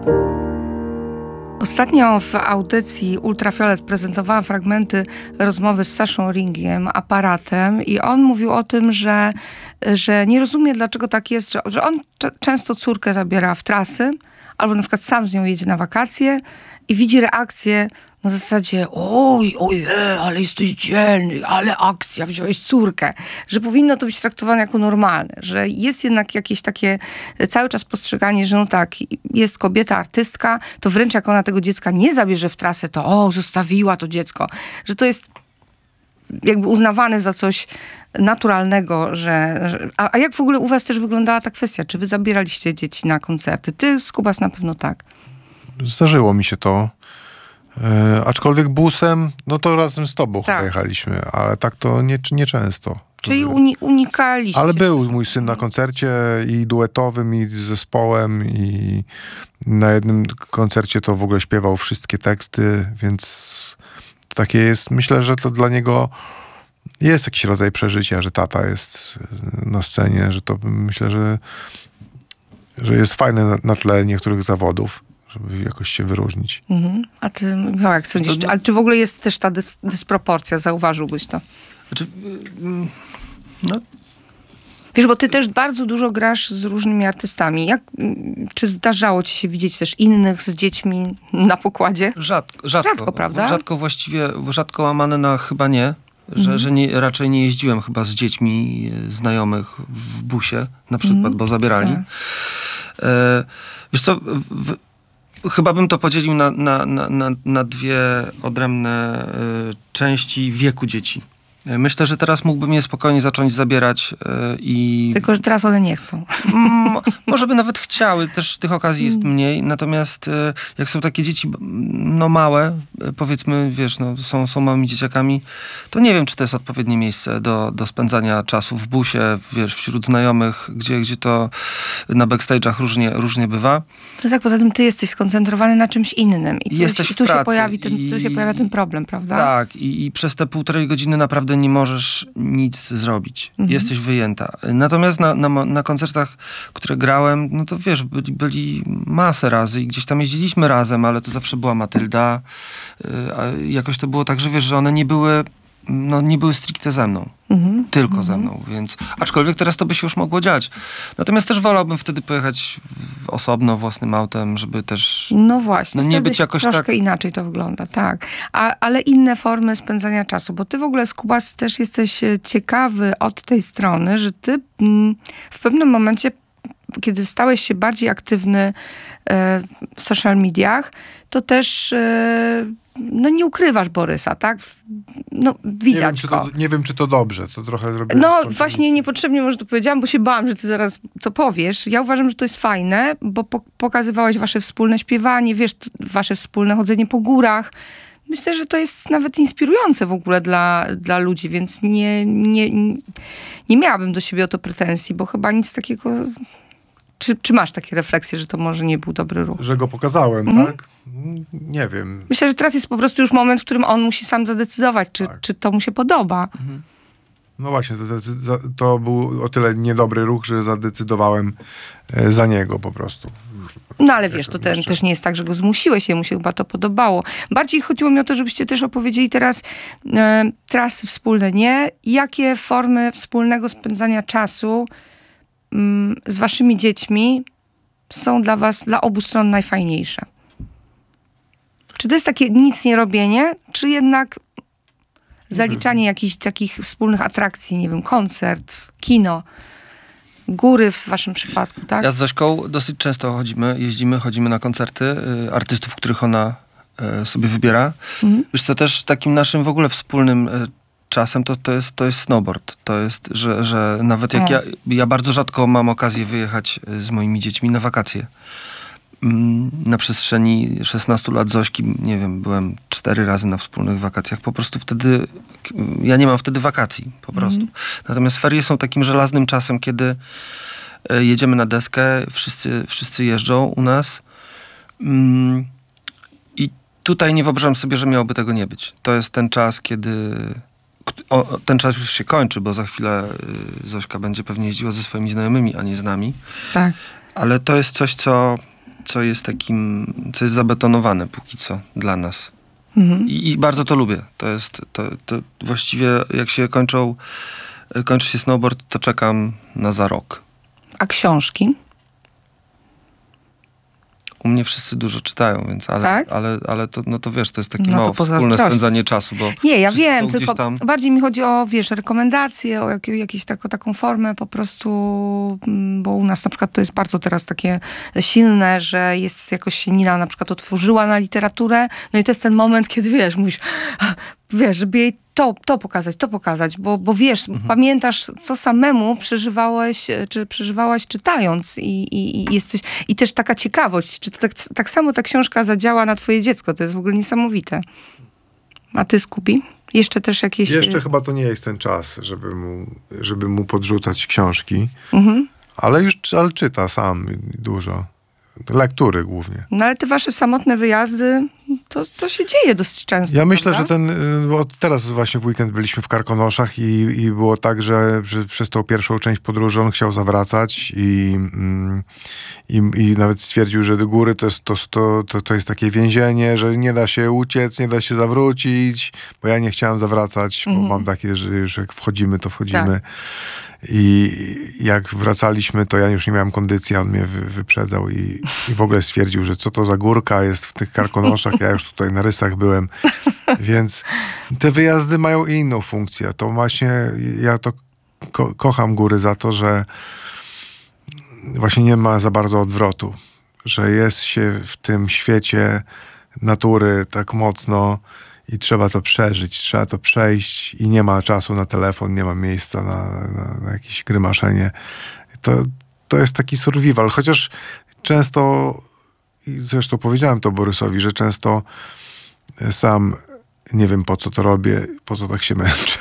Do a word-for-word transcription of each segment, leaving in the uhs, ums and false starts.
Ostatnio w audycji Ultrafiolet prezentowała fragmenty rozmowy z Saszą Ringiem, aparatem, i on mówił o tym, że, że nie rozumie, dlaczego tak jest, że, że on c- często córkę zabiera w trasy, albo na przykład sam z nią jedzie na wakacje i widzi reakcję na zasadzie oj, oj, e, ale jesteś dzielny, ale akcja, wziąłeś córkę. Że powinno to być traktowane jako normalne, że jest jednak jakieś takie cały czas postrzeganie, że no tak, jest kobieta, artystka, to wręcz jak ona tego dziecka nie zabierze w trasę, to o, zostawiła to dziecko. Że to jest jakby uznawane za coś naturalnego, że... że a, a jak w ogóle u was też wyglądała ta kwestia? Czy wy zabieraliście dzieci na koncerty? Ty, Skubas, na pewno tak. Zdarzyło mi się to. E, aczkolwiek busem, no to razem z tobą Tak. chyba jechaliśmy, ale tak to nie, nie często. Czyli uni- unikaliście. Ale był mój syn na koncercie i duetowym, i z zespołem, i na jednym koncercie to w ogóle śpiewał wszystkie teksty, więc takie jest, myślę, że to dla niego jest jakiś rodzaj przeżycia, że tata jest na scenie, że to myślę, że, że jest fajne na, na tle niektórych zawodów, żeby jakoś się wyróżnić. Mhm. A ty, no jak sądzisz, To- ale czy w ogóle jest też ta dys- dysproporcja? Zauważyłbyś to? Znaczy, mm, no, Wiesz, bo ty też bardzo dużo grasz z różnymi artystami. Jak, mm, czy zdarzało ci się widzieć też innych z dziećmi na pokładzie? rzadko, rzadko. Rzadko, prawda? Rzadko właściwie, rzadko łamane na chyba nie. Że, Mhm. że nie, raczej nie jeździłem chyba z dziećmi e, znajomych w busie, na przykład, Mhm. bo zabierali. Tak. E, wiesz co, w, chyba bym to podzielił na, na, na, na, na dwie odrębne e, części wieku dzieci. E, Myślę, że teraz mógłbym je spokojnie zacząć zabierać e, i... Tylko, że teraz one nie chcą. Mm, może by nawet chciały, też tych okazji jest mniej, natomiast e, jak są takie dzieci no małe, e, powiedzmy, wiesz, no, są, są małymi dzieciakami, to nie wiem, czy to jest odpowiednie miejsce do, do spędzania czasu w busie, wiesz, wśród znajomych, gdzie, gdzie to na backstage'ach różnie, różnie bywa. No tak, poza tym ty jesteś skoncentrowany na czymś innym. I tu, Jesteś się, w tu, się, pracy pojawi ten, i- tu się pojawia ten problem, prawda? Tak, i, i przez te półtorej godziny naprawdę nie możesz nic zrobić. Mhm. Jesteś wyjęta. Natomiast na, na, na koncertach, które grałem, no to wiesz, byli, byli masę razy i gdzieś tam jeździliśmy razem, ale to zawsze była Matylda. Yy, a jakoś to było tak, że wiesz, że one nie były, no nie były stricte ze mną. Mhm. Tylko mhm. ze mną, więc aczkolwiek teraz to by się już mogło dziać. Natomiast też wolałbym wtedy pojechać w, osobno, własnym autem, żeby też... No właśnie, No nie wtedy być jakoś troszkę tak- inaczej to wygląda, tak. A, ale inne formy spędzania czasu, bo ty w ogóle, Skubas, też jesteś e, ciekawy od tej strony, że ty mm, w pewnym momencie, kiedy stałeś się bardziej aktywny e, w social mediach, to też e, no nie ukrywasz Borysa, tak? No widać Nie wiem, czy go. to, nie wiem, czy to dobrze. To trochę zrobiłem No spontan- właśnie niepotrzebnie może to powiedziałam, bo się bałam, że ty zaraz to powiesz. Ja uważam, że to jest fajne, bo po- pokazywałeś wasze wspólne śpiewanie, wiesz, t- wasze wspólne chodzenie po górach. Myślę, że to jest nawet inspirujące w ogóle dla, dla ludzi, więc nie, nie, nie miałabym do siebie o to pretensji, bo chyba nic takiego... Czy, czy masz takie refleksje, że to może nie był dobry ruch? Że go pokazałem, Mhm. tak? Nie wiem. Myślę, że teraz jest po prostu już moment, w którym on musi sam zadecydować, czy, Tak. czy to mu się podoba. No właśnie, to, to, to był o tyle niedobry ruch, że zadecydowałem e, za niego po prostu. No ale wiesz, to Jakoś ten, jeszcze. też nie jest tak, że go zmusiłeś, jemu się chyba to podobało. Bardziej chodziło mi o to, żebyście też opowiedzieli teraz e, trasy wspólne, nie? Jakie formy wspólnego spędzania czasu mm, z waszymi dziećmi są dla was, dla obu stron najfajniejsze? Czy to jest takie nic nie robienie, czy jednak zaliczanie jakichś takich wspólnych atrakcji, nie wiem, koncert, kino, góry w waszym przypadku, tak? Ja z Zośką dosyć często chodzimy, jeździmy, chodzimy na koncerty y, artystów, których ona y, sobie wybiera. Mhm. Wiesz co, też takim naszym w ogóle wspólnym y, czasem to, to, jest, to jest snowboard. To jest, że, że nawet jak O. ja, ja bardzo rzadko mam okazję wyjechać y, z moimi dziećmi na wakacje. Mm, Na przestrzeni szesnastu lat Zośki, nie wiem, byłem cztery razy na wspólnych wakacjach. Po prostu wtedy, ja nie mam wtedy wakacji, po prostu. Natomiast ferie są takim żelaznym czasem, kiedy e, jedziemy na deskę, wszyscy, wszyscy jeżdżą u nas. Mm, I tutaj nie wyobrażam sobie, że miałoby tego nie być. To jest ten czas, kiedy... O, ten czas już się kończy, bo za chwilę y, Zośka będzie pewnie jeździła ze swoimi znajomymi, a nie z nami. Tak. Ale to jest coś, co, co jest takim, co jest zabetonowane póki co dla nas. Mhm. I, I bardzo to lubię. To jest, to, to właściwie jak się kończą, kończy się snowboard, to czekam na za rok. A książki? U mnie wszyscy dużo czytają, więc ale, Tak? ale, ale to, no to wiesz, to jest takie No to mało wspólne pozazdrościć. spędzanie czasu, bo Nie, ja wszyscy wiem, są gdzieś tylko tam. bardziej mi chodzi o, wiesz, rekomendacje, o jak, jakąś taką, taką formę po prostu, mm, bo u nas na przykład to jest bardzo teraz takie silne, że jest jakoś się Nina na przykład otworzyła na literaturę, no i to jest ten moment, kiedy wiesz, mówisz, wiesz, żeby jej to, to pokazać, to pokazać, bo, bo wiesz, Mhm. pamiętasz, co samemu przeżywałeś, czy przeżywałaś czytając i, i, i jesteś, i też taka ciekawość, czy to tak, tak samo ta książka zadziała na twoje dziecko, to jest w ogóle niesamowite. A ty, Skubi? Jeszcze też jakieś... Jeszcze chyba to nie jest ten czas, żeby mu, żeby mu podrzucać książki, Mhm. ale już ale czyta sam dużo. Lektury głównie. No ale te wasze samotne wyjazdy, to, to się dzieje dosyć często, Ja myślę, prawda? że ten, y, bo teraz właśnie w weekend byliśmy w Karkonoszach i, i było tak, że, że przez tą pierwszą część podróży on chciał zawracać i, mm, i, i nawet stwierdził, że do góry to jest, to, to, to, to jest takie więzienie, że nie da się uciec, nie da się zawrócić, bo ja nie chciałem zawracać, bo Mhm. mam takie, że, że jak wchodzimy, to wchodzimy. I jak wracaliśmy, to ja już nie miałem kondycji, a on mnie wy, wyprzedzał i, i w ogóle stwierdził, że co to za górka jest w tych Karkonoszach, ja już tutaj na rysach byłem. Więc te wyjazdy mają inną funkcję. To właśnie, ja to ko- kocham góry za to, że właśnie nie ma za bardzo odwrotu. Że jest się w tym świecie natury tak mocno i trzeba to przeżyć, trzeba to przejść i nie ma czasu na telefon, nie ma miejsca na, na, na jakieś grymaszenie. To, to jest taki survival, chociaż często, i zresztą powiedziałem to Borysowi, że często sam nie wiem, po co to robię, po co tak się męczę.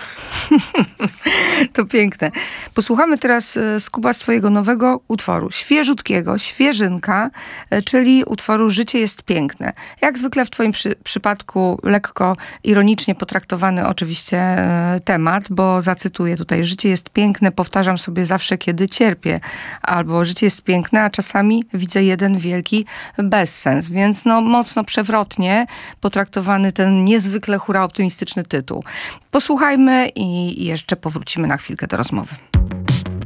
To piękne. Posłuchamy teraz e, Skuba z twojego nowego utworu. Świeżutkiego, świeżynka, e, czyli utworu Życie jest piękne. Jak zwykle w twoim przy, przypadku lekko ironicznie potraktowany oczywiście e, temat, bo zacytuję tutaj: życie jest piękne, powtarzam sobie zawsze, kiedy cierpię. Albo życie jest piękne, a czasami widzę jeden wielki bezsens. Więc no mocno przewrotnie potraktowany ten niezwykle hura optymistyczny tytuł. Posłuchajmy i jeszcze powrócimy na chwilkę do rozmowy.